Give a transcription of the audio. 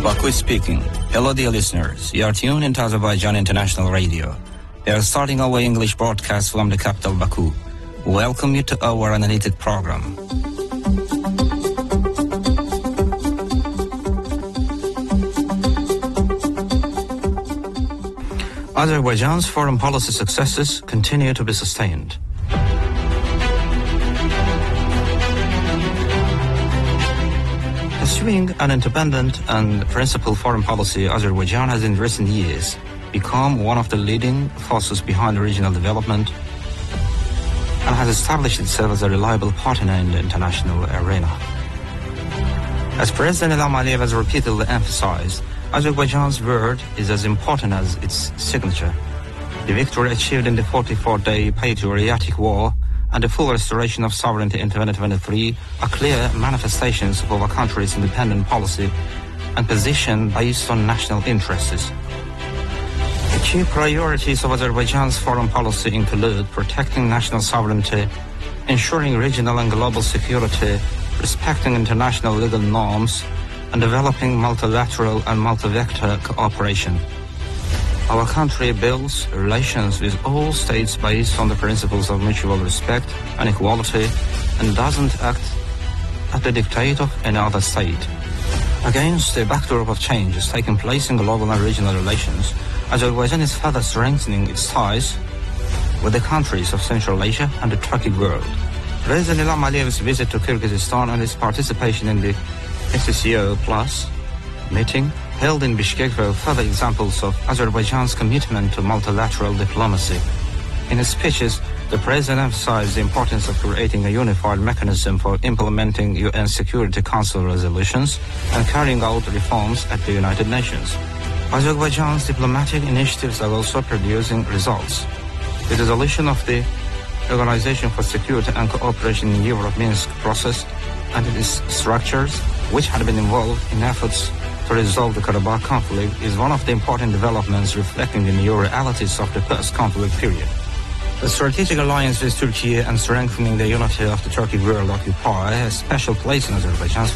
Baku speaking. Hello dear listeners, you are tuned into Azerbaijan International Radio. We are starting our English broadcast from the capital Baku. Welcome you to our analytic program. Azerbaijan's foreign policy successes continue to be sustained. Pursuing an independent and principled foreign policy, Azerbaijan has in recent years become one of the leading forces behind regional development and has established itself as a reliable partner in the international arena. As President Ilham Aliyev has repeatedly emphasized, Azerbaijan's word is as important as its signature. The victory achieved in the 44-day patriotic war and the full restoration of sovereignty in 2023 are clear manifestations of our country's independent policy and position based on national interests. The key priorities of Azerbaijan's foreign policy include protecting national sovereignty, ensuring regional and global security, respecting international legal norms, and developing multilateral and multi-vector cooperation. Our country builds relations with all states based on the principles of mutual respect and equality and doesn't act at the dictate of any other state. Against the backdrop of changes taking place in global and regional relations, Azerbaijan is further strengthening its ties with the countries of Central Asia and the Turkic world. President Ilham Aliyev's visit to Kyrgyzstan and his participation in the SCO Plus meeting held in Bishkek were further examples of Azerbaijan's commitment to multilateral diplomacy. In his speeches, the President emphasized the importance of creating a unified mechanism for implementing UN Security Council resolutions and carrying out reforms at the United Nations. Azerbaijan's diplomatic initiatives are also producing results. The dissolution of the Organization for Security and Cooperation in Europe Minsk process and its structures, which had been involved in efforts to resolve the Karabakh conflict, is one of the important developments reflecting the new realities of the post-conflict period. The strategic alliance with Turkey and strengthening the unity of the Turkic world occupy a special place in Azerbaijan's